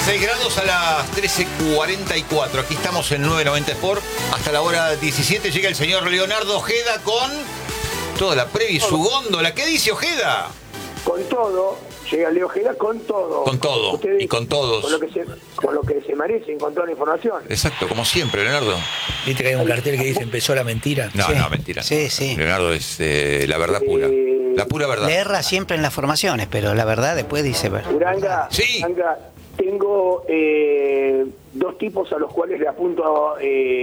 16 grados a las 13:44. Aquí estamos en 990 Sport. Hasta la hora 17 llega el señor Leonardo Ojeda con toda la previa y su góndola. ¿Qué dice Ojeda? Con todo, llega Leo Ojeda con todo. Con todo, Ustedes, y con todos. Con lo que se merecen, con toda la información. Exacto, como siempre, Leonardo. ¿Viste que hay un cartel que dice empezó la mentira? No, Sí. no, mentira. Sí, no. sí. Leonardo es la verdad pura. La pura verdad. Le erra siempre en las formaciones, pero la verdad después dice... Uranga, Sí. Uranga, tengo dos tipos a los cuales le apunto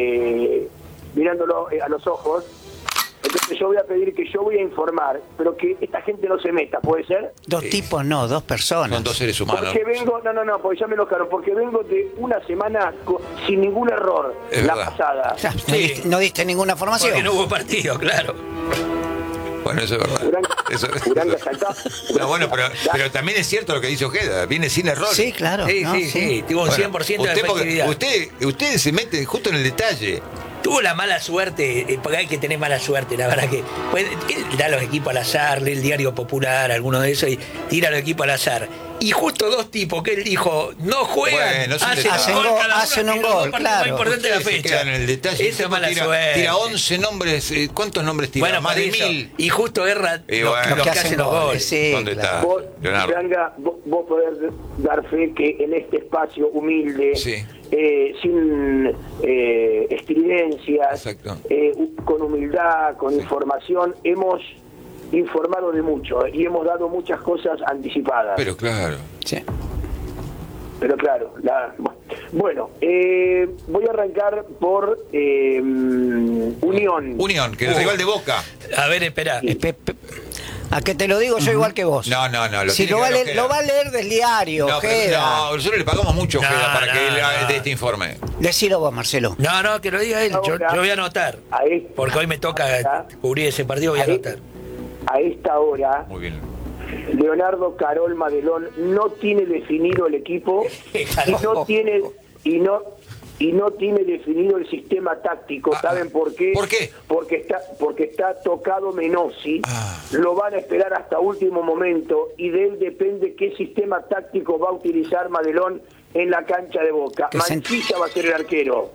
mirándolo a los ojos. Entonces yo voy a pedir que yo voy a informar, pero que esta gente no se meta, ¿puede ser? Dos tipos no, dos personas. Son dos seres humanos. Porque vengo, no, porque ya me lo caro, porque vengo de una semana sin ningún error, Es la verdad. pasada. O sea, no diste ninguna formación. Porque no hubo partido, claro. Bueno, eso es verdad. Uranga saltá. No, bueno, pero también es cierto lo que dice Ojeda. Viene sin error. Sí, claro. Sí, ¿no? sí. Tuvo un 100% de usted, porque efectividad. usted se mete justo en el detalle. Tuvo la mala suerte, porque hay que tener mala suerte, la verdad que pues, él da los equipos al azar, lee el Diario Popular, alguno de esos, y tira los equipos al azar. Y justo dos tipos que él dijo, no juegan, Bueno, hacen un gol, claro. Más importante de la Ustedes se fecha. quedan en el detalle. Esa es mala tira, suerte. Tira 11 nombres. ¿Cuántos nombres tira? Bueno, más por de eso. 1000. Y justo erra Y los, bueno. los que hacen los goles. Sí, ¿Dónde claro. está? Vos, Leonardo. Uranga, vos podés dar fe que en este espacio humilde, Sí. sin estridencias, Exacto. con humildad, con información, hemos informado de mucho y hemos dado muchas cosas anticipadas. Pero claro. Sí. Pero claro, bueno, voy a arrancar por Unión. Unión, que es el rival de Boca. A ver, espera. A que te lo digo yo igual que vos. No. Si tiene lo que va, ver Ojeda. lo va a leer del diario, No, pero, Ojeda. no, nosotros le pagamos mucho a Ojeda para que él dé este informe. Decilo vos, Marcelo. No, que lo diga él, yo voy a anotar. Ahí. Porque hoy me toca cubrir ese partido, voy a anotar. A esta hora, Muy bien. Leonardo Carol Madelón no tiene definido el equipo y no tiene definido el sistema táctico. ¿Saben por qué? ¿Por qué? Porque está tocado Menossi. Ah. Lo van a esperar hasta último momento y de él depende qué sistema táctico va a utilizar Madelón en la cancha de Boca. Que Manchilla va a ser el arquero.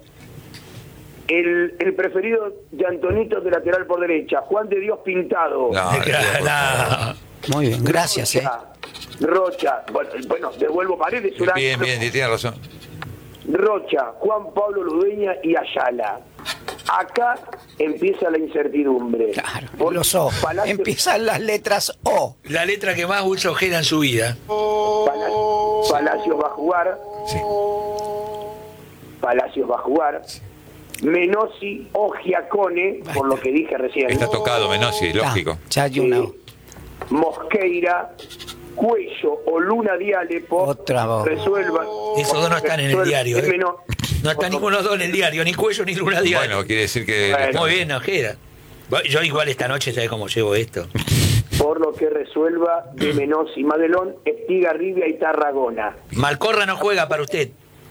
El preferido de Antonito de lateral por derecha. Juan de Dios Pintado. No, Muy bien, gracias. Rocha. Bueno, devuelvo Paredes. bien, tiene razón. Rocha, Juan Pablo Ludeña y Ayala. Acá empieza la incertidumbre. Claro, Por los O. Palacios, Empiezan las letras O. La letra que más usa Ojeda en su vida. Palacios va a jugar. Sí. Palacios va a jugar. Menossi o Giacone, por lo que dije recién. Está tocado Menossi, lógico. Ya hay una. Mosqueira, Cuello o Luna Diale Otra voz. resuelvan. Esos dos no están en el diario, Es menos- No está ninguno de los dos en el diario, ni Cuello ni Luna Diario. Bueno, quiere decir que... Bueno. Muy bien, Ojeda. Yo igual esta noche, ¿sabes cómo llevo esto? Por lo que resuelva de Menossi, Madelón, Estigarribia y Tarragona. Malcorra no juega para usted.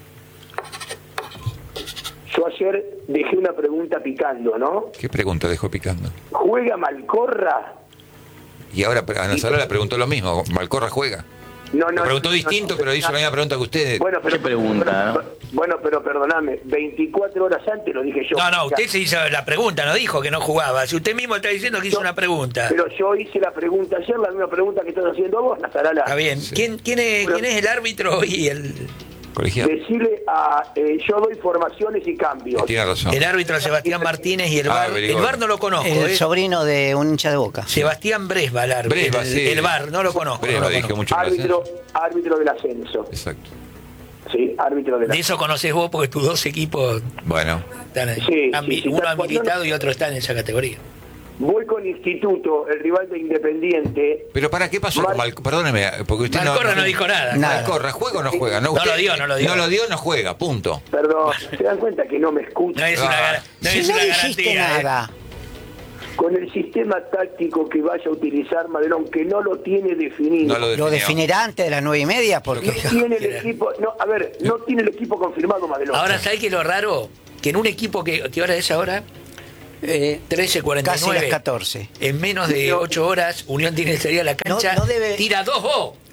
Yo ayer dejé una pregunta picando, ¿no? ¿Qué pregunta dejó picando? ¿Juega Malcorra? Y ahora a Nazaré le preguntó lo mismo. ¿Malcorra juega? No, Le preguntó distinto, pero hizo la misma pregunta que ustedes. Bueno, pero, ¿Qué pregunta, no? Bueno, pero perdoname, 24 horas antes lo dije yo. No, usted se hizo la pregunta, no dijo que no jugaba. Si usted mismo está diciendo que hizo una pregunta. Pero yo hice la pregunta ayer, la misma pregunta que estás haciendo vos, Nazarala. Está bien. Sí. ¿Quién es el árbitro y el Colegiado. Decirle a... yo doy formaciones y cambios. Tiene razón. árbitro Sebastián Martínez y el Ah, VAR? very El good. VAR no lo conozco. El sobrino de un hincha de Boca. Sebastián Bresba, el árbitro. Bresba, sí. El VAR, no lo conozco. Bresba no lo dije conozco. mucho gracias. Árbitro del ascenso. Exacto. Sí, árbitro del De ascenso. eso conoces vos porque tus dos equipos Bueno. están ahí. Sí, Uno tal cual. habilitado y otro está en esa categoría. Voy con Instituto, el rival de Independiente. Pero ¿para qué pasó con Malcorra? Perdóneme, porque usted Malcorra no dijo nada. Nada. Malcorra, ¿juega o no juega? No lo dio. No lo dio, no juega, punto. Perdón, ¿se dan cuenta que no me No escuchan? es una, no Si es no una dijiste garantía. nada. Con el sistema táctico que vaya a utilizar Madelón, que no lo tiene definido. No lo Lo definió. definirá antes de las 9:30 porque... No tiene el equipo, no, a ver, no tiene el equipo confirmado Madelón. Ahora, ¿sabes qué es lo raro? Que en un equipo ¿qué hora es ahora? 13:49. Casi las 14. En menos de 8 horas, Unión tiene que salir a la cancha, No debe- tira 2 O.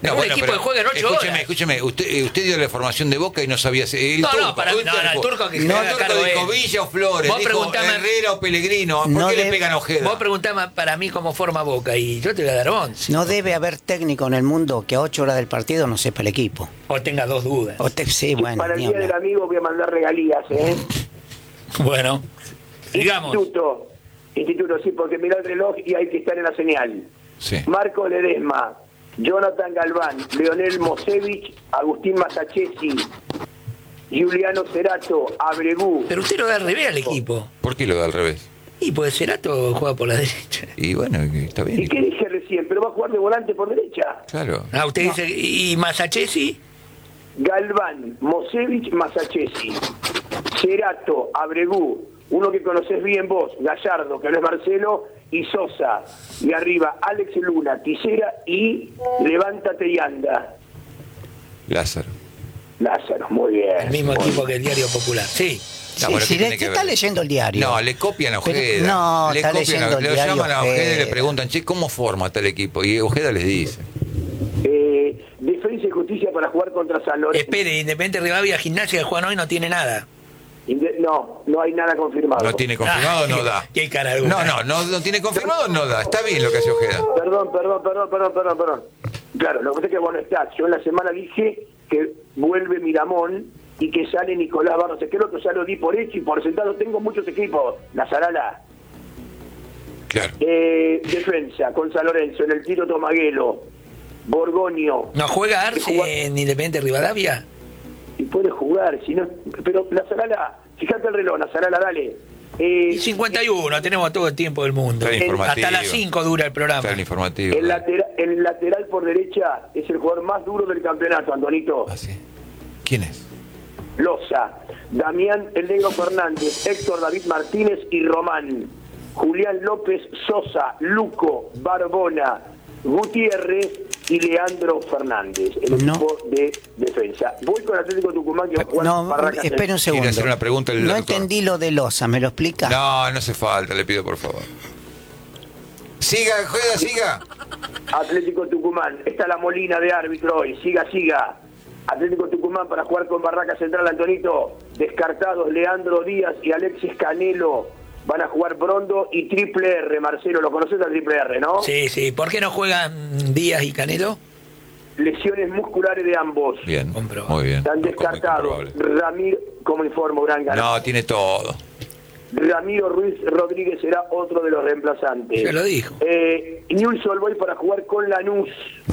Es un equipo que juega en 8 horas. Escúcheme, usted dio la formación de Boca y no sabía si el No, turco, el turco que se haga el cargo turco de dijo él. Villa o Flores, Vos dijo preguntame- Herrera o Pellegrino, ¿por No qué le debe- pegan a Ojeda? Vos preguntame para mí cómo forma Boca y yo te voy a dar 11. No debe haber técnico en el mundo que a 8 horas del partido no sepa el equipo. O tenga 2 dudas. Sí, bueno, Para el ni Día del hablar. Amigo voy a mandar regalías, ¿eh? Bueno, digamos. Instituto, sí, porque mira el reloj y hay que estar en la señal. Sí. Marco Ledesma, Jonathan Galván, Leonel Mosevich, Agustín Masachesi, Giuliano Cerato, Abregú. Pero usted lo da al revés al equipo. ¿Por qué lo da al revés? Y pues Cerato juega por la derecha. Y bueno, está ¿Y bien. qué dije recién? ¿Pero va a jugar de volante por derecha? Claro. Ah, usted dice. ¿Y Masachesi? Galván, Mosevich, Masachesi, Cerato, Abregú, uno que conocés bien vos, Gallardo, que no es Marcelo, y Sosa. Y arriba, Alex Luna, Tisera y Levántate y anda. Lázaro. Lázaro, muy bien. El mismo equipo que el Diario Popular. Sí. Sí, bueno, sí, ¿qué tiene que está ver? leyendo el diario. No, le copian a Pero- Ojeda. no, le está copian leyendo el lo diario llaman a Ojeda y le Ojeda. preguntan, che, ¿cómo forma tal equipo? Y Ojeda les dice. Defensa y Justicia para jugar contra San Lorenzo. Espere, Independiente Rivadavia, Gimnasia que juegan hoy no tiene nada. No hay nada confirmado. No tiene confirmado, Ah, no da. qué cara. No tiene confirmado, no da. Está bien lo que hace Ojeda. Perdón. Claro, lo que pasa es que vos no estás. Yo en la semana dije que vuelve Miramón y que sale Nicolás Barros Esqueloto, ya lo di por hecho y por sentado. Tengo muchos equipos. La Zarala. Claro. Defensa con San Lorenzo, en el tiro Tomaguelo, Borgonio. ¿No juega Que juega- Arce en Independiente Rivadavia? Y puede jugar, si no. Pero la Zarala, fíjate el reloj, la Zarala, dale. Y 51, tenemos todo el tiempo del mundo. Está el informativo. Hasta las 5 dura el programa. Está el informativo. El lateral por derecha es el jugador más duro del campeonato, Antonito. Ah, sí. ¿Quién es? Loza, Damián El Negro Fernández, Héctor David Martínez y Román. Julián López, Sosa, Luco, Barbona, Gutiérrez y Leandro Fernández, el No. equipo de defensa. Voy con Atlético Tucumán que va a jugar No, Barracas. espere un Quiere segundo. hacer una pregunta al No doctor. entendí lo de Loza, ¿me lo explica? No hace falta, le pido por favor. Siga, Ojeda, siga. Atlético Tucumán, está la Molina de árbitro hoy, siga. Atlético Tucumán para jugar con Barraca Central, Antonito. Descartados Leandro Díaz y Alexis Canelo. Van a jugar Brondo y Triple R, Marcelo. ¿Lo conoces al Triple R, no? Sí. ¿Por qué no juegan Díaz y Canelo? Lesiones musculares de ambos. Bien, Comprobado. muy bien. Están Muy descartados. comprobable. Ramiro, como informa Uranga. No, tiene todo. Ramiro Ruiz Rodríguez será otro de los reemplazantes. Ya lo dijo. Newell's Old Boys para jugar con Lanús.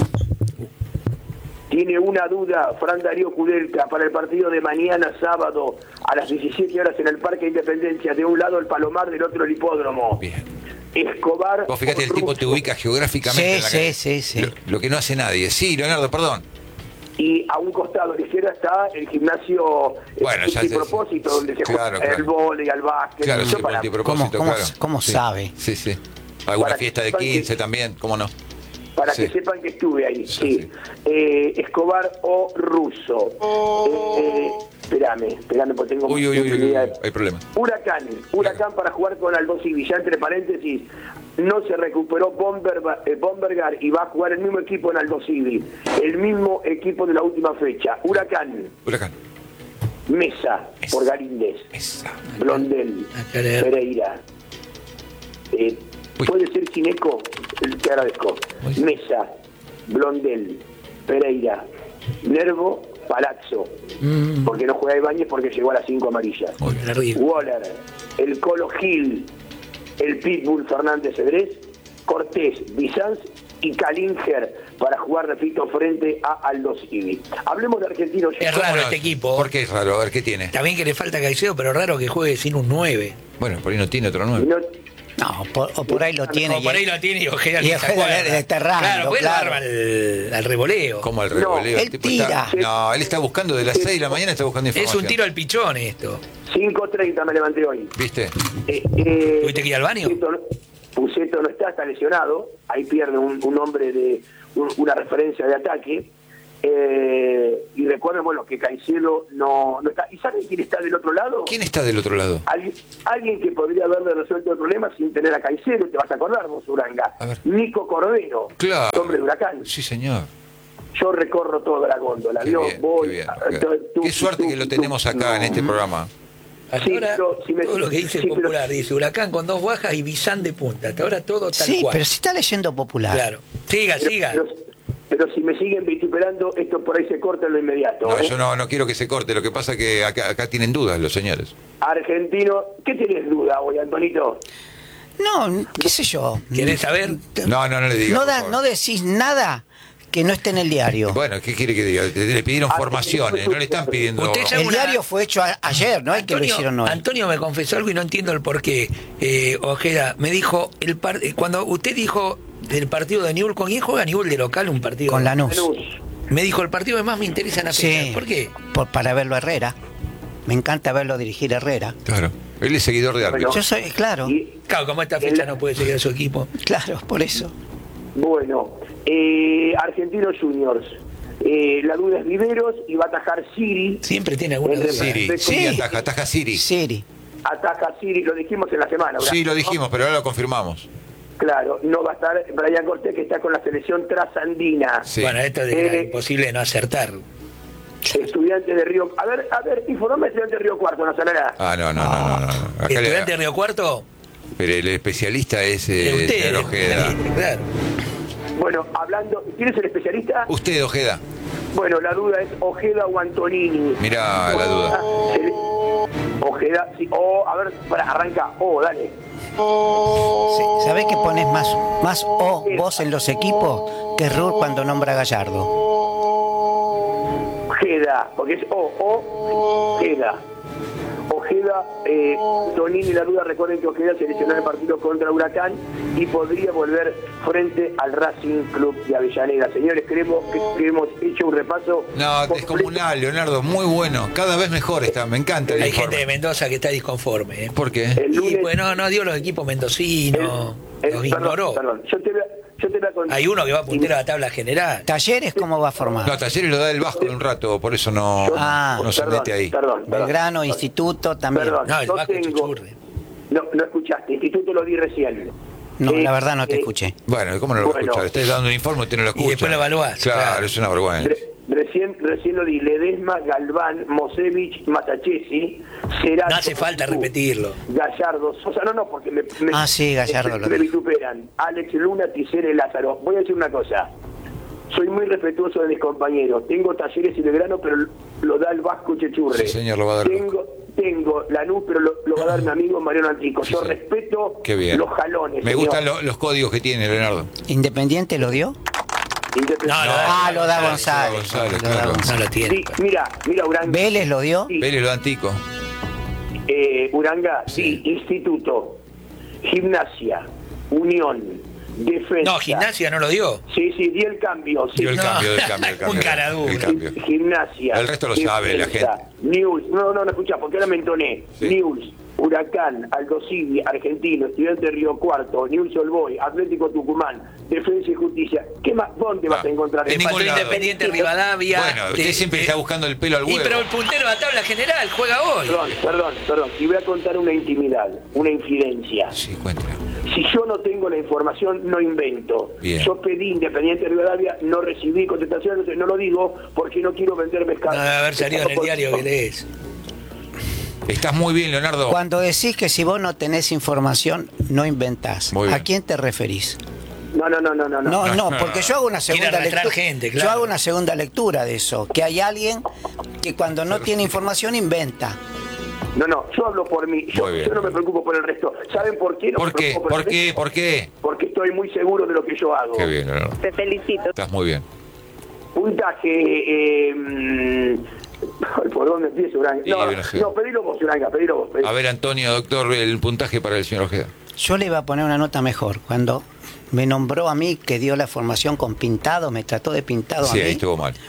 Tiene una duda, Fran Darío Kudelka, para el partido de mañana sábado a las 17 horas en el Parque Independencia. De un lado el Palomar, del otro el Hipódromo. Bien. Escobar. Vos fíjate, el o tipo te Russo. ubica geográficamente. en la calle. Sí. Lo que no hace nadie. Sí, Leonardo, perdón. Y a un costado a la izquierda está el gimnasio Bueno, ya sin sé, propósito, donde se claro, juega el claro. vóley, al básquet. Claro, Eso sí, para- multipropósito, ¿Cómo claro. Sí. sabe? Sí. Alguna Para fiesta que de sepan que- 15 también, ¿cómo no? para Sí. que sepan que estuve ahí, Sí, sí. Escobar o Russo. Espérame, porque tengo Uy, infinidad. hay problema. Huracán para jugar con Aldo Civi, ya entre paréntesis, no se recuperó Bombergar y va a jugar el mismo equipo en Aldo Civi, el mismo equipo de la última fecha. Huracán, Mesa por Galíndez, Blondel, A querer. Pereira. Uy. Puede ser sin eco, te agradezco. Uy. Mesa, Blondel, Pereira, Nervo, Palazzo. Porque no juega Ibáñez porque llegó a las 5 amarillas. Muy bien. Terrible. Waller, el Colo Gil, el Pitbull Fernández Cedrés, Cortés, Bizanz y Kalinger para jugar, repito, frente a Aldo Civi. Hablemos de argentinos. Es raro este equipo. ¿Por qué es raro? A ver, ¿qué tiene? También que le falta Caicedo, pero raro que juegue sin un 9. Bueno, por ahí no tiene otro 9. No, No, por ahí lo tiene. Como por ahí lo tiene y Ojeda y ni se Ojeda acuerda. de enterrarlo, Claro, pues claro. al revoleo. Como el revoleo. él el tipo está- tira. No, él está buscando de las 6 de la mañana, está buscando Es información. un tiro al pichón esto. 5:30 me levanté hoy. ¿Viste? ¿Tuviste que ir al baño? Puceto no está lesionado. Ahí pierde un hombre de una referencia de ataque. Y recuerden, bueno, que Caicedo no está. ¿Y saben quién está del otro lado? ¿Quién está del otro lado? Alguien que podría haberle resuelto el problema sin tener a Caicedo, te vas a acordar vos, Uranga. A ver. Nico Cordero, Claro. hombre de Huracán. Sí, señor. Yo recorro toda la góndola. Qué Yo bien, voy. qué bien. Tú, Qué suerte que lo tenemos acá en este programa. Hasta Sí, ahora, pero si me- todo lo que dice sí, pero- Popular, dice Huracán con 2 bajas y Bizán de punta. Hasta ahora todo tal Sí, cual. pero si está leyendo Popular. Claro. Siga. Pero si me siguen vituperando, esto por ahí se corta en lo inmediato. No, ¿eh? yo no quiero que se corte. Lo que pasa es que acá tienen dudas los señores. Argentino, ¿qué tenés duda hoy, Antonito? No, qué sé yo. ¿Querés saber? No le digas. No, por favor. no decís nada que no esté en el diario. Bueno, ¿qué quiere que diga? Le pidieron formaciones, no le están pidiendo. Usted ya- El diario fue hecho ayer, no es que lo hicieron hoy. Antonio me confesó algo y no entiendo el porqué. Ojeda, me dijo, cuando usted dijo del partido de Newell's, ¿con quién juega Newell's de local un partido? Con Lanús. Lanús. Me dijo, el partido que más me interesa en la fecha. Sí. ¿Por qué? Para verlo a Herrera. Me encanta verlo dirigir a Herrera. Claro. Él es seguidor de árbitros. Yo soy, claro, Y, Claro, como esta fecha no puede seguir a su equipo. claro, por eso. bueno, Argentinos Juniors. La duda es Riveros y va a atajar Siri. Siempre tiene alguna El duda. Siri. Sí. Sí, ataja Siri. Siri. Ataja Siri, lo dijimos en la semana. ¿verdad? Sí, lo dijimos, pero ahora lo confirmamos. Claro, no va a estar Brian Cortés, que está con la selección trasandina. Sí. Bueno, esto era imposible no acertar. Estudiantes de Río... A ver, informame Estudiantes de Río Cuarto, ¿no saldrá? Ah, no. Acá ¿Estudiante de Río Cuarto? pero el especialista es De usted. señor Ojeda. Claro. Bueno, hablando... ¿Quién es el especialista? Usted, Ojeda. Bueno, la duda es Ojeda o Antonini. Mirá la duda. Ah, Ojeda, sí. A ver, arranca. dale. Sí, ¿sabés que pones más O vos en los equipos que Rur cuando nombra a Gallardo? Ojeda, porque es Ojeda. Ojeda, Tonini, la duda, recuerden que Ojeda seleccionó el partido contra Huracán y podría volver frente al Racing Club de Avellaneda. Señores, creemos que hemos hecho un repaso. No, completo. descomunal, Leonardo, muy bueno. Cada vez mejor está, me encanta el Hay informe. gente de Mendoza que está disconforme. ¿eh? ¿Por qué? El Y lunes, bueno, no dio los equipos mendocinos, los ignoró. Perdón, yo te voy a contar. Hay uno que va puntero a la tabla general. ¿Talleres cómo va a formar? No, Talleres lo da el Vasco de un rato, por eso no se Perdón, mete ahí. Perdón. Belgrano, Instituto también. Perdón. No, el Yo Vasco tengo- Chuchurri. No escuchaste, Instituto lo di recién. No, la verdad no te escuché. Bueno, ¿cómo no lo va a Bueno. escuchar? Estás dando un informe, usted no lo escucha. después lo evaluás, Claro, claro. es una vergüenza. Recién lo di. Ledesma, Galván, Mosevich, Matachesi, Cerati. No hace falta repetirlo. Gallardo, Sosa, no, porque me Sí, Gallardo lo me dijo. vituperan. Alex Luna, Ticere, Lázaro. Voy a decir una cosa. Soy muy respetuoso de mis compañeros. Tengo Talleres y Belgrano, pero lo da el Vasco Chechurre. Sí, señor, lo va a dar. Tengo Lanús, pero lo va a dar mi amigo Mariano Antico. Sí, Yo sí. respeto Qué bien. los jalones. Me señor. gustan los códigos que tiene, Leonardo. ¿Independiente lo dio? Independiente. No, Lo da González. González, Lo da claro. González. No lo tiene. Sí, mira, Uranga. ¿Vélez lo dio? Sí. Vélez lo da Antico. Uranga, sí. Instituto, Gimnasia, Unión, Defensa. No, Gimnasia no lo dio. Sí, di el cambio. Sí. Dio el No. cambio. Un caradura. El cambio. Gimnasia. El resto lo sabe la Defensa, gente. Newell's, no escuchá, porque ahora me entoné. Sí. Newell's, Huracán, Aldo Civi, Argentino, Estudiante de Río Cuarto, Newell's Old Boy, Atlético Tucumán, Defensa y Justicia. ¿Qué más? ¿Dónde vas a encontrar Le En faltó ningún lado. Independiente Rivadavia. Bueno, usted siempre está buscando el pelo al Y huevo. pero el puntero de la tabla general juega hoy. Perdón. Y voy a contar una intimidad, una infidencia. Sí, cuéntame. Si yo no tengo la información, no invento. Bien. Yo pedí Independiente de Rivadavia, no recibí contestación, entonces no lo digo porque no quiero vender No pescado. debe haber salido en el diario que lees. Estás muy bien, Leonardo. Cuando decís que si vos no tenés información, no inventás. Muy bien. ¿A quién te referís? No. No, porque yo hago una segunda arrastrar lectura. gente, claro. Yo hago una segunda lectura de eso, que hay alguien que cuando no tiene información inventa. No, yo hablo por mí. Muy bien. Yo no me preocupo por el resto. ¿Saben por qué? No ¿Por me qué? preocupo ¿Por el qué? resto. ¿Por qué? Porque estoy muy seguro de lo que yo hago. Qué bien, Leonardo. Te felicito. Estás muy bien. Puntaje. ¿Por dónde empiezo, Uranga? Sí, no sé. No, pedilo vos, Uranga, pedilo vos. A ver, Antonio, doctor, el puntaje para el señor Ojeda. Yo le iba a poner una nota mejor. Cuando me nombró a mí, que dio la formación con pintado, me trató de pintado Sí, a ahí mí, estuvo mal.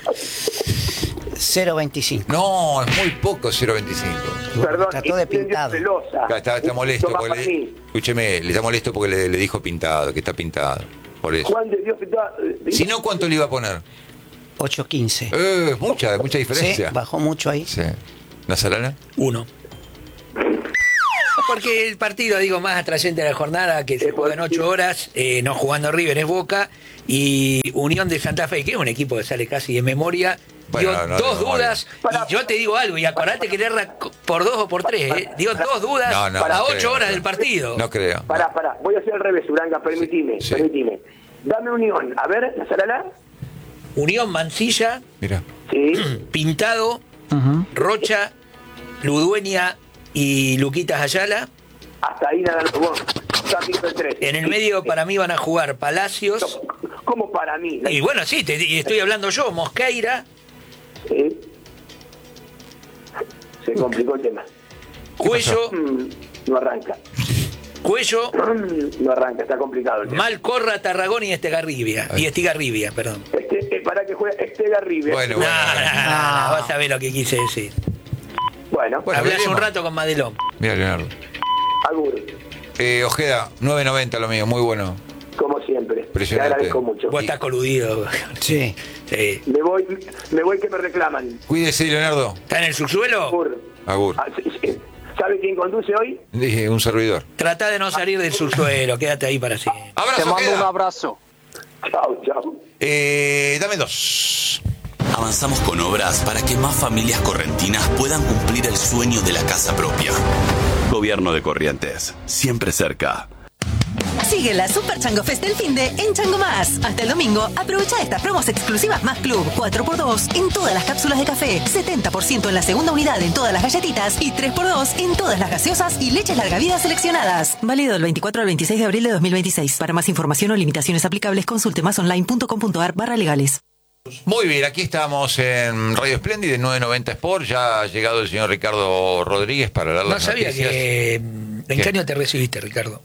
0.25. No, es muy poco 0.25. Perdón, trató de pintado. Pelosa. Está molesto. Toma Porque para mí. escúcheme, le está molesto porque le dijo pintado, que está pintado. Por eso. Juan de Dios Si no, ¿cuánto le iba a poner? 8.15. Mucha diferencia. Sí, bajó mucho ahí. Sí. ¿Nazarana? 1. porque el partido, digo, más atrayente de la jornada, que se juega en 8 horas, no jugando River, es Boca, y Unión de Santa Fe, que es un equipo que sale casi de memoria, dio dos dudas, y yo te digo algo, y acordate que le erra por 2 o por 3, dio 2 dudas a 8 horas del partido. No creo. Pará, voy a hacer al revés, Uranga, permitime. Dame Unión, a ver, la Salala. Unión, Mancilla, Mira. Sí. Pintado, Rocha, Ludueña y Luquitas Ayala. Hasta ahí nada, vos, rápido el 3. En el medio para mí van a jugar Palacios. ¿Cómo para mí? Y bueno, sí, y estoy hablando yo, Mosqueira. Sí. Se complicó el tema. Cuello, No arranca. No arranca, está complicado el tema. Malcorra, Tarragón y Estigarribia. Perdón. Para que juegue Estegarribia. Bueno. No, vas a ver lo que quise decir. Bueno, Hablás veremos. un rato con Madelón. Mira, Leonardo. Agur, Ojeda, 9.90 lo mío, muy bueno. como siempre. Te Impresionante. agradezco mucho. Vos estás coludido. Sí. Sí. Me voy que me reclaman. Cuídese, Leonardo. ¿Está en el subsuelo? Agur. Sí. ¿Sabe quién conduce hoy? Dije, un servidor. Tratá de no salir del subsuelo, quédate ahí para siempre. Abrazo, Te mando un Ojeda. abrazo. Chao. Dame 2. Avanzamos con obras para que más familias correntinas puedan cumplir el sueño de la casa propia. Gobierno de Corrientes, siempre cerca. Sigue la Super Chango Fest del finde en Chango Más. Hasta el domingo, aprovecha estas promos exclusivas Más Club, 4x2 en todas las cápsulas de café, 70% en la segunda unidad en todas las galletitas y 3x2 en todas las gaseosas y leches larga vida seleccionadas. Válido del 24 al 26 de abril de 2026. Para más información o limitaciones aplicables, consulte másonline.com.ar/legales. Muy bien, aquí estamos en Radio Espléndida, en 990 Sport. Ya ha llegado el señor Ricardo Rodríguez para dar No las sabía noticias. que... ¿En ¿Qué? qué año te recibiste, Ricardo?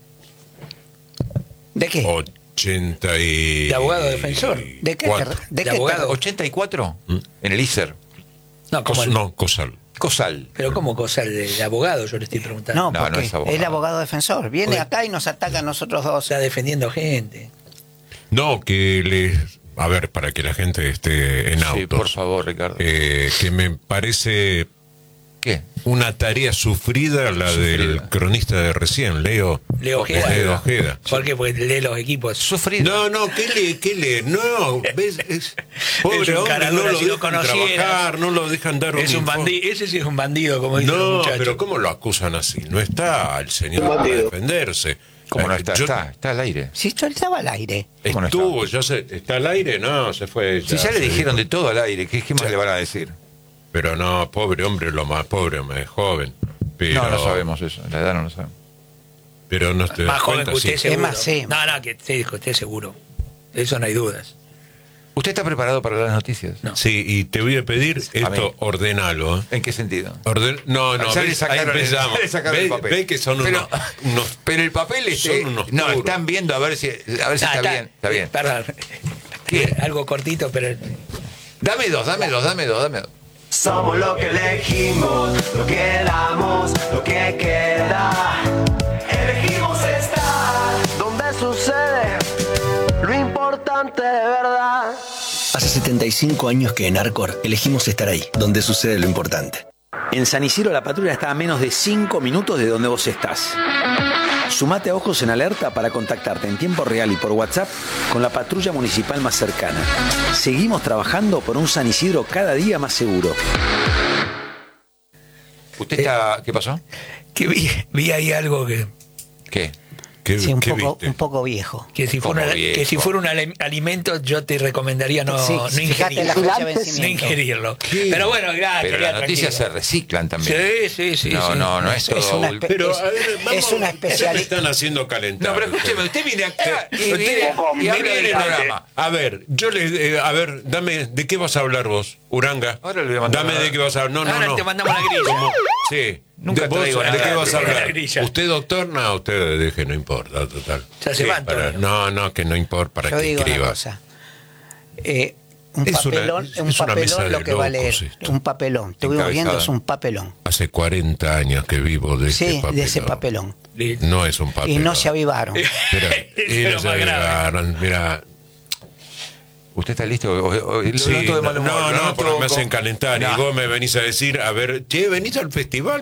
¿De qué? 80 y... De abogado defensor. ¿De qué? Cuatro. ¿De De qué? abogado. 84 en el ISER. No, como No, Cosal. Cosal. Pero ¿cómo cosa de abogado? Yo le estoy preguntando. No, No, porque no es abogado. el abogado defensor. Viene Oye. acá y nos ataca a nosotros dos. Está defendiendo gente. No, que les... A ver, para que la gente esté en autos. Sí, por favor, Ricardo. Que me parece ¿Qué? una tarea sufrida la del cronista de recién, Leo Ojeda. ¿Por qué? Porque lee los equipos. Sufrido. No, ¿qué lee? No, ¿ves? Pobre Es un hombre, caradura, no lo si lo dejan conocieras. trabajar, no lo dejan dar Es un informe. bandido. Ese sí es un bandido, como dice el No, muchacho. pero ¿cómo lo acusan así? No está el señor para defenderse. ¿Cómo no está? Yo- Está al aire. Si esto estaba al aire. ¿Cómo no Estuvo, ya se, ¿está al aire? No, se fue. Si ya le se dijeron dijo. de todo al aire, ¿qué más le van a decir? Pero no, pobre hombre, lo más pobre, más joven. Pero, No sabemos eso. La edad no lo sabemos. Pero no te das Más joven cuenta, que usted, sí. seguro. más, sí. No, que usted seguro. Eso no hay dudas. ¿Usted está preparado para las noticias? No. Sí, y te voy a pedir A mí. esto, ordenalo. ¿En qué sentido? No, Ya le ves, sacaron ahí empezamos. ya le sacaron el papel. Ve que son Pero- unos Pero el papel Son unos no, puros. están viendo a ver si está bien. Está bien. Perdón. ¿Qué? Algo cortito, pero... Dame dos. Somos lo que elegimos, lo que damos, lo que queda. Elegimos estar donde sucede lo importante de verdad. Hace 75 años que en Arcor elegimos estar ahí, donde sucede lo importante. En San Isidro la patrulla está a menos de 5 minutos de donde vos estás. Sumate a Ojos en Alerta para contactarte en tiempo real y por WhatsApp con la patrulla municipal más cercana. Seguimos trabajando por un San Isidro cada día más seguro. ¿Usted está... ¿Qué pasó? Que vi ahí algo que... ¿Qué? ¿Qué, Sí, qué un viste? poco viejo. Que si, fuera, Como viejo. que si fuera un alimento, yo te recomendaría no, Sí, no fíjate la ingerirlo. fecha de No vencimiento. ingerirlo. Pero bueno, Pero las noticias se reciclan también. Sí. No es todo... Es una Pero, a ver, es una ya me especialidad. están haciendo calentar. No, pero escúcheme, usted viene acá y Usted- viene y habla del Miren, programa. A ver, a ver, dame, ¿de qué vas a hablar vos, Uranga? Ahora le voy a mandar Dame una- de qué vas a hablar. Ahora No. te mandamos la grilla. ¿Cómo? Sí. Nunca ¿De, vos, traigo ¿de nada qué vas a de la hablar? grilla. ¿Usted, doctor? No, usted deje, no importa, total. Ya se van, para- Antonio. no, que no importa, para Yo que digo una escriba. cosa. Un Es una- papelón, es una mesa de lo que va a leer. locos esto. Un papelón. Estuvimos Encabezada. viendo, es un papelón. Hace 40 años que vivo de Sí, este papelón. de ese papelón. No es un papelón. Y no se avivaron. Pero, Es y lo no se más grave. avivaron, mira. ¿Usted está listo? Lo Sí, noto de mal humor, lo no, noto porque me con- hacen calentar No. y vos me venís a decir, a ver, che, venís al festival,